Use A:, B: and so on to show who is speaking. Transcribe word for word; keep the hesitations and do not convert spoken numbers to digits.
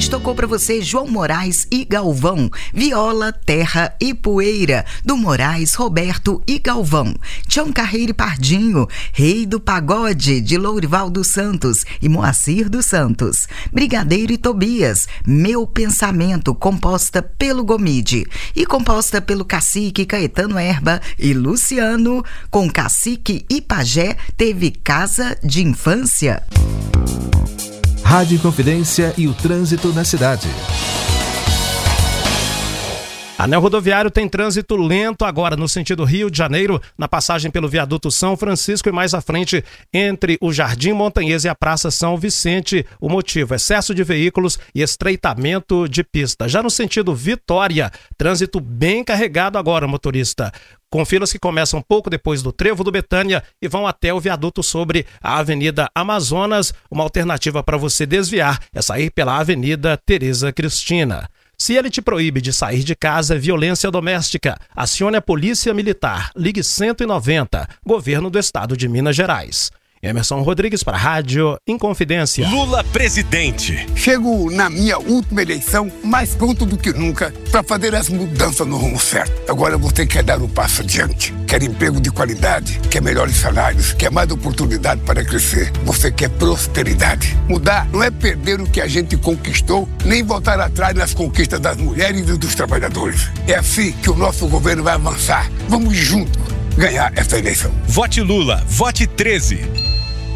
A: gente tocou para você João Moraes e Galvão, Viola, Terra e Poeira, do Moraes, Roberto e Galvão. Tião Carreiro e Pardinho, Rei do Pagode, de Lourival dos Santos e Moacir dos Santos. Brigadeiro e Tobias, Meu Pensamento, composta pelo Gomide e composta pelo Cacique, Caetano Herba e Luciano, com Cacique e Pajé, teve Casa de Infância.
B: Rádio Inconfidência e o trânsito na cidade.
C: Anel rodoviário tem trânsito lento agora no sentido Rio de Janeiro, na passagem pelo viaduto São Francisco e mais à frente entre o Jardim Montanhês e a Praça São Vicente. O motivo: excesso de veículos e estreitamento de pista. Já no sentido Vitória, trânsito bem carregado agora, motorista, com filas que começam pouco depois do Trevo do Betânia e vão até o viaduto sobre a Avenida Amazonas. Uma alternativa para você desviar é sair pela Avenida Tereza Cristina. Se ele te proíbe de sair de casa, é violência doméstica. Acione a Polícia Militar. Ligue cento e noventa. Governo do Estado de Minas Gerais. Emerson Rodrigues para a Rádio Inconfidência.
D: Lula presidente.
E: Chego na minha última eleição mais pronto do que nunca para fazer as mudanças no rumo certo. Agora você quer dar um passo adiante. Quer emprego de qualidade, quer melhores salários, quer mais oportunidade para crescer. Você quer prosperidade. Mudar não é perder o que a gente conquistou, nem voltar atrás nas conquistas das mulheres e dos trabalhadores. É assim que o nosso governo vai avançar. Vamos juntos ganhar essa eleição.
D: Vote Lula, vote treze.